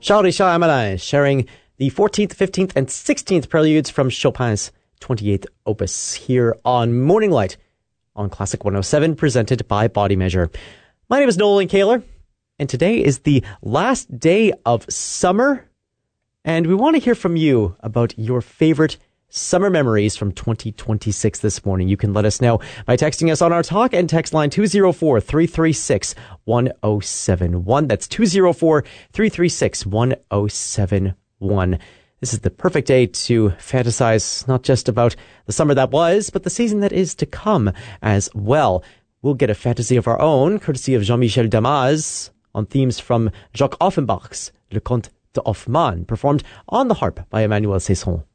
Charles-Richard Hamelin sharing the 14th, 15th, and 16th preludes from Chopin's 28th opus here on Morning Light on Classic 107, presented by Body Measure. My name is Nolan Kaler, and today is the last day of summer, and we want to hear from you about your favorite summer memories from 2026 this morning. You can let us know by texting us on our talk and text line 204-336-1071. That's 204-336-1071. This is the perfect day to fantasize not just about the summer that was, but the season that is to come as well. We'll get a fantasy of our own, courtesy of Jean-Michel Damas, on themes from Jacques Offenbach's Le Comte de Hoffmann, performed on the harp by Emmanuel Cesson.